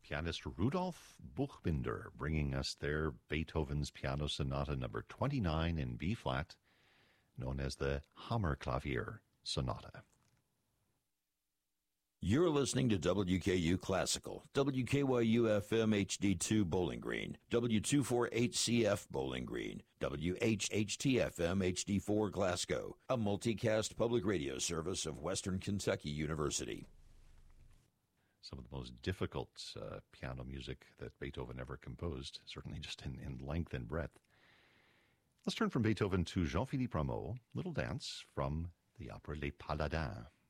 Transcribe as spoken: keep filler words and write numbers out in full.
pianist Rudolf Buchbinder, bringing us their Beethoven's Piano Sonata number twenty-nine in B-flat, known as the Hammerklavier Sonata. You're listening to W K U Classical, W K Y U F M H D two Bowling Green, W two forty-eight C F Bowling Green, W H H T F M H D four Glasgow, a multicast public radio service of Western Kentucky University. Some of the most difficult uh, piano music that Beethoven ever composed, certainly just in, in length and breadth. Let's turn from Beethoven to Jean-Philippe Rameau, Little Dance from the opera Les Paladins.